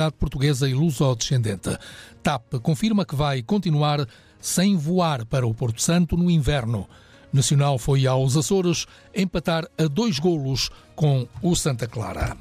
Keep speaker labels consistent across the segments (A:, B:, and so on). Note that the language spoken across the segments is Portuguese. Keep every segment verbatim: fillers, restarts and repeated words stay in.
A: portuguesa e luso-descendente. TAP confirma que vai continuar sem voar para o Porto Santo no inverno. Nacional foi aos Açores empatar a dois golos com o Santa Clara.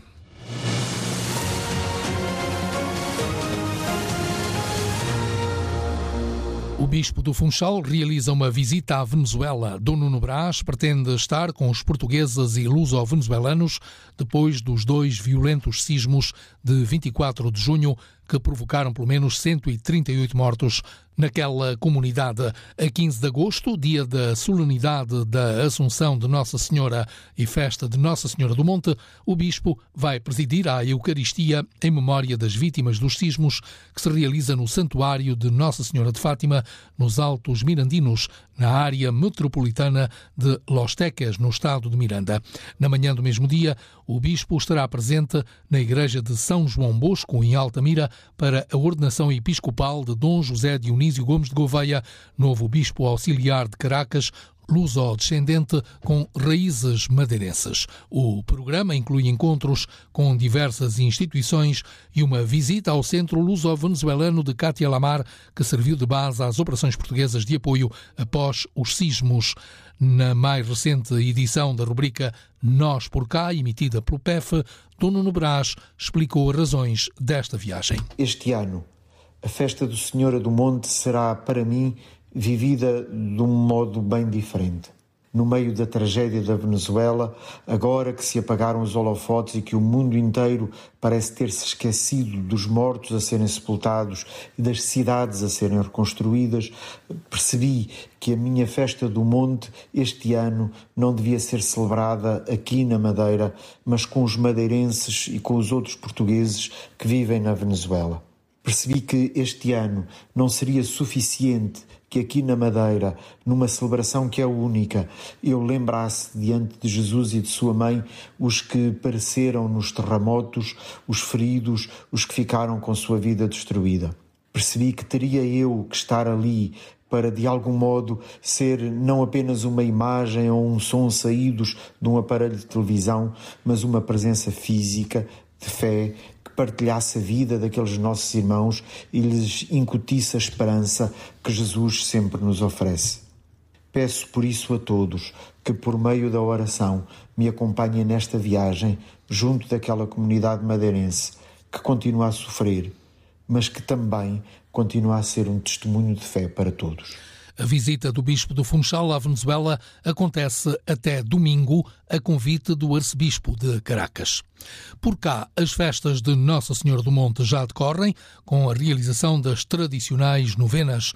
A: O Bispo do Funchal realiza uma visita à Venezuela. Dom Nuno Brás pretende estar com os portugueses e luso-venezuelanos depois dos dois violentos sismos de vinte e quatro de junho que provocaram pelo menos cento e trinta e oito mortos naquela comunidade. A quinze de agosto, dia da solenidade da Assunção de Nossa Senhora e festa de Nossa Senhora do Monte, o Bispo vai presidir a Eucaristia em memória das vítimas dos sismos que se realiza no Santuário de Nossa Senhora de Fátima, nos Altos Mirandinos, na área metropolitana de Los Teques, no estado de Miranda. Na manhã do mesmo dia, o Bispo estará presente na Igreja de São João Bosco, em Altamira, para a ordenação episcopal de Dom José Dionísio Gomes de Gouveia, novo Bispo Auxiliar de Caracas, luso-descendente com raízes madeirenses. O programa inclui encontros com diversas instituições e uma visita ao Centro Luso-Venezuelano de Cátia Lamar, que serviu de base às operações portuguesas de apoio após os sismos. Na mais recente edição da rubrica Nós por Cá, emitida pelo P E F, Dom Nuno Brás explicou as razões desta viagem.
B: Este ano, a festa do Senhora do Monte será, para mim, vivida de um modo bem diferente. No meio da tragédia da Venezuela, agora que se apagaram os holofotes e que o mundo inteiro parece ter-se esquecido dos mortos a serem sepultados e das cidades a serem reconstruídas, percebi que a minha festa do Monte este ano não devia ser celebrada aqui na Madeira, mas com os madeirenses e com os outros portugueses que vivem na Venezuela. Percebi que este ano não seria suficiente que aqui na Madeira, numa celebração que é única, eu lembrasse diante de Jesus e de sua mãe os que pereceram nos terremotos, os feridos, os que ficaram com sua vida destruída. Percebi que teria eu que estar ali para, de algum modo, ser não apenas uma imagem ou um som saídos de um aparelho de televisão, mas uma presença física, de fé, que partilhasse a vida daqueles nossos irmãos e lhes incutisse a esperança que Jesus sempre nos oferece. Peço por isso a todos que, por meio da oração, me acompanhem nesta viagem junto daquela comunidade madeirense que continua a sofrer, mas que também continua a ser um testemunho de fé para todos.
A: A visita do Bispo do Funchal à Venezuela acontece até domingo, a convite do Arcebispo de Caracas. Por cá, as festas de Nossa Senhora do Monte já decorrem, com a realização das tradicionais novenas.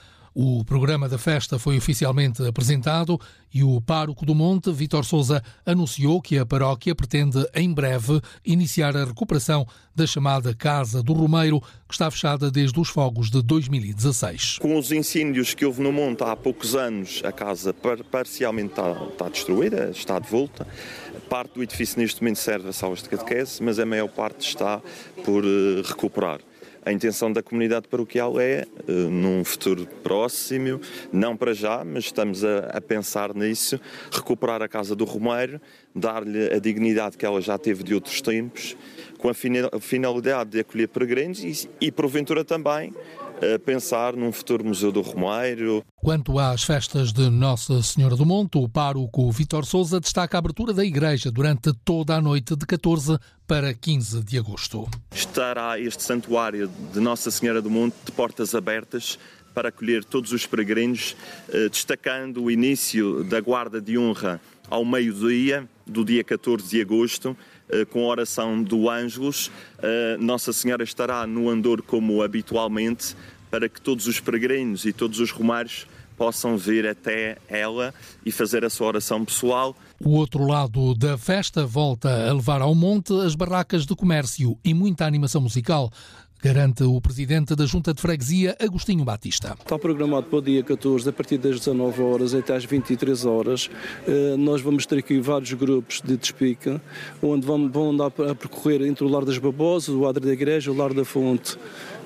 A: O programa da festa foi oficialmente apresentado e o pároco do Monte, Vítor Sousa, anunciou que a paróquia pretende, em breve, iniciar a recuperação da chamada Casa do Romeiro, que está fechada desde os fogos de dois mil e dezasseis.
C: Com os incêndios que houve no Monte há poucos anos, a casa parcialmente está, está destruída, está de volta. Parte do edifício neste momento serve a salas de catequese, mas a maior parte está por uh, recuperar. A intenção da comunidade paroquial é, num futuro próximo, não para já, mas estamos a, a pensar nisso, recuperar a Casa do Romeiro, dar-lhe a dignidade que ela já teve de outros tempos, com a finalidade de acolher peregrinos e, e porventura também, a pensar num futuro Museu do Romeiro.
A: Quanto às festas de Nossa Senhora do Monte, o pároco Vítor Sousa destaca a abertura da igreja durante toda a noite de catorze para quinze de agosto.
C: Estará este santuário de Nossa Senhora do Monte de portas abertas para acolher todos os peregrinos, destacando o início da guarda de honra ao meio-dia, do dia catorze de agosto, com a oração do Ângelus. Nossa Senhora estará no andor como habitualmente, para que todos os peregrinos e todos os romanos possam vir até ela e fazer a sua oração pessoal.
A: O outro lado da festa volta a levar ao monte as barracas de comércio e muita animação musical, garante o presidente da Junta de Freguesia, Agostinho Batista.
D: Está programado para o dia catorze, a partir das dezanove horas até às vinte e três horas. Nós vamos ter aqui vários grupos de despica, onde vão, vão andar a percorrer entre o Lar das Babosas, o Adro da Igreja e o Lar da Fonte.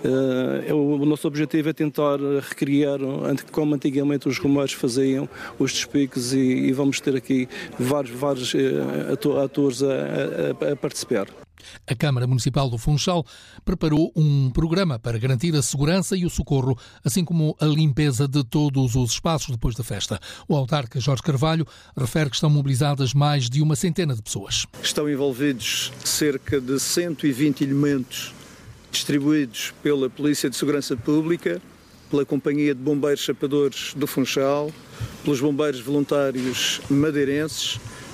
D: O nosso objetivo é tentar recriar como antigamente os romeiros faziam os despiques, e vamos ter aqui vários, vários atores a, a, a participar.
A: A Câmara Municipal do Funchal preparou um programa para garantir a segurança e o socorro, assim como a limpeza de todos os espaços depois da festa. O autarca Jorge Carvalho refere que estão mobilizadas mais de uma centena de pessoas.
D: Estão envolvidos cerca de cento e vinte elementos distribuídos pela Polícia de Segurança Pública, pela Companhia de Bombeiros Chapadores do Funchal, pelos bombeiros voluntários madeirenses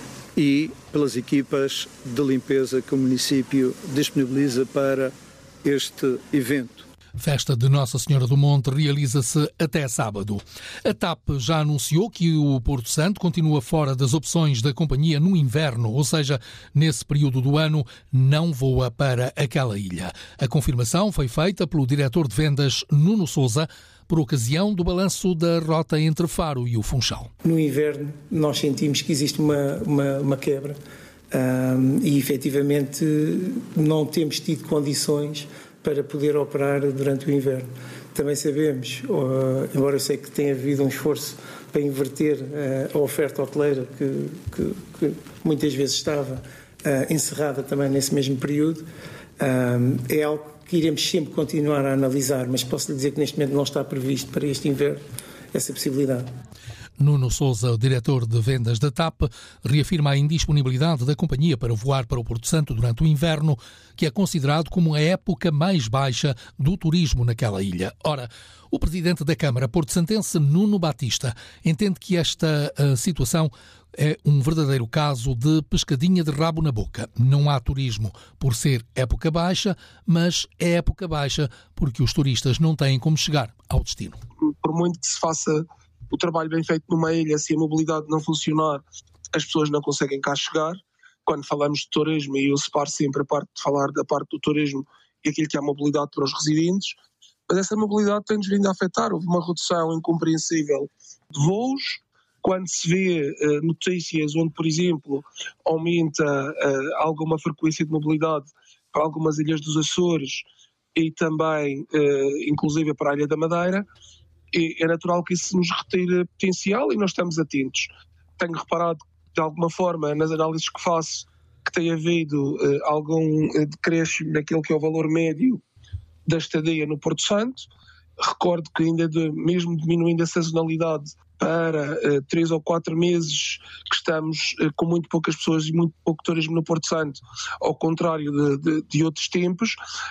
D: e pelas equipas de limpeza que o município disponibiliza para este evento.
A: Festa de Nossa Senhora do Monte realiza-se até sábado. A T A P já anunciou que o Porto Santo continua fora das opções da companhia no inverno, ou seja, nesse período do ano não voa para aquela ilha. A confirmação foi feita pelo diretor de vendas Nuno Sousa por ocasião do balanço da rota entre Faro e o Funchal.
E: No inverno nós sentimos que existe uma, uma, uma quebra um, e efetivamente não temos tido condições para poder operar durante o inverno. Também sabemos, uh, embora eu sei que tenha havido um esforço para inverter uh, a oferta hoteleira que, que, que muitas vezes estava uh, encerrada também nesse mesmo período, uh, é algo que iremos sempre continuar a analisar, mas posso lhe dizer que neste momento não está previsto para este inverno essa possibilidade.
A: Nuno Sousa, o diretor de vendas da T A P, reafirma a indisponibilidade da companhia para voar para o Porto Santo durante o inverno, que é considerado como a época mais baixa do turismo naquela ilha. Ora, o presidente da Câmara porto-santense, Nuno Batista, entende que esta uh, situação é um verdadeiro caso de pescadinha de rabo na boca. Não há turismo por ser época baixa, mas é época baixa porque os turistas não têm como chegar ao destino.
F: Por muito que se faça o trabalho bem feito numa ilha, se a mobilidade não funcionar, as pessoas não conseguem cá chegar. Quando falamos de turismo, e eu separo sempre a parte de falar da parte do turismo e aquilo que é a mobilidade para os residentes, mas essa mobilidade tem-nos vindo a afetar. Houve uma redução incompreensível de voos. Quando se vê uh, notícias onde, por exemplo, aumenta uh, alguma frequência de mobilidade para algumas ilhas dos Açores e também, uh, inclusive, para a Ilha da Madeira, é natural que isso nos retire potencial e nós estamos atentos. Tenho reparado, de alguma forma, nas análises que faço, que tem havido uh, algum uh, decréscimo naquilo que é o valor médio da estadia no Porto Santo. Recordo que ainda de, mesmo diminuindo a sazonalidade para uh, três ou quatro meses que estamos uh, com muito poucas pessoas e muito pouco turismo no Porto Santo, ao contrário de, de, de outros tempos.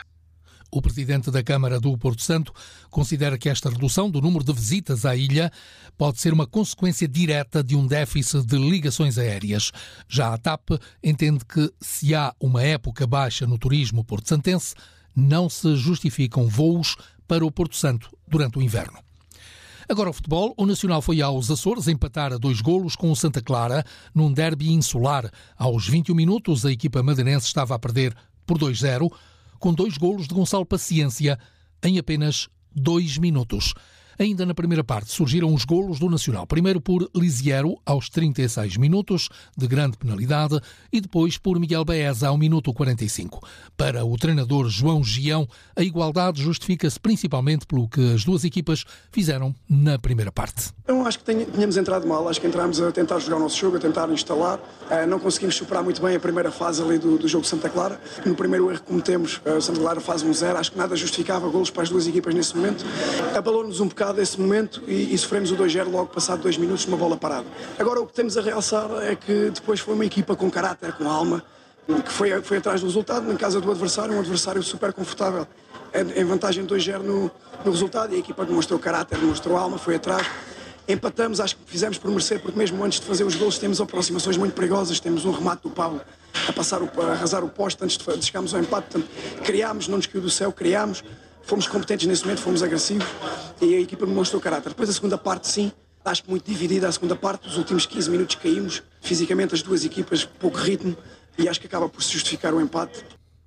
A: O presidente da Câmara do Porto Santo considera que esta redução do número de visitas à ilha pode ser uma consequência direta de um déficit de ligações aéreas. Já a T A P entende que, se há uma época baixa no turismo porto-santense, não se justificam voos para o Porto Santo durante o inverno. Agora o futebol. O Nacional foi aos Açores empatar a dois golos com o Santa Clara num derby insular. Aos vinte e um minutos, a equipa madeirense estava a perder por dois a zero, com dois golos de Gonçalo Paciência em apenas dois minutos. Ainda na primeira parte surgiram os golos do Nacional. Primeiro por Lisiero, aos trinta e seis minutos, de grande penalidade, e depois por Miguel Baeza, ao minuto quarenta e cinco. Para o treinador João Gião, a igualdade justifica-se principalmente pelo que as duas equipas fizeram na primeira parte.
G: Eu acho que tínhamos entrado mal, acho que entramos a tentar jogar o nosso jogo, a tentar instalar. Não conseguimos superar muito bem a primeira fase ali do, do jogo de Santa Clara. No primeiro erro que cometemos, o Santa Clara faz um zero, acho que nada justificava golos para as duas equipas nesse momento. Abalou-nos um bocado esse momento e, e sofremos o dois a zero logo passado dois minutos numa bola parada. Agora o que temos a realçar é que depois foi uma equipa com caráter, com alma, que foi, foi atrás do resultado na casa do adversário, um adversário super confortável, em vantagem de dois a zero no, no resultado, e a equipa demonstrou caráter, demonstrou alma, foi atrás. Empatamos, acho que fizemos por merecer, porque mesmo antes de fazer os gols temos aproximações muito perigosas, temos um remate do Paulo a, passar o, a arrasar o poste antes de, de chegarmos ao empate. Portanto, criámos, não nos caiu do céu, criámos, fomos competentes nesse momento, fomos agressivos e a equipa demonstrou caráter. Depois a segunda parte, sim, acho que muito dividida a segunda parte, os últimos quinze minutos caímos, fisicamente as duas equipas, pouco ritmo, e acho que acaba por se justificar o empate.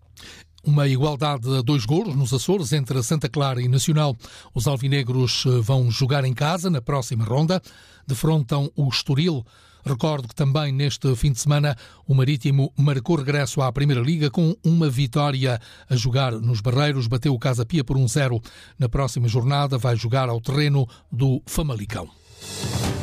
A: Uma igualdade a dois golos nos Açores entre Santa Clara e Nacional. Os alvinegros vão jogar em casa na próxima ronda. Defrontam o Estoril. Recordo que também neste fim de semana o Marítimo marcou regresso à Primeira Liga com uma vitória a jogar nos Barreiros. Bateu o Casa Pia por um zero. Na próxima jornada vai jogar ao terreno do Famalicão.